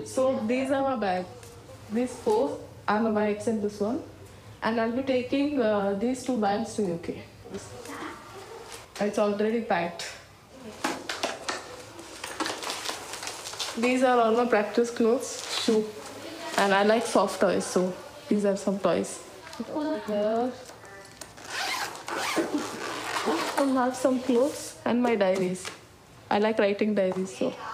So these are my bag. These four are my bags and this one. And I'll be taking these two bags to UK. It's already packed. These are all my practice clothes, shoe. And I like soft toys, so these are some toys. Here, I have some clothes and my diaries. I like writing diaries, so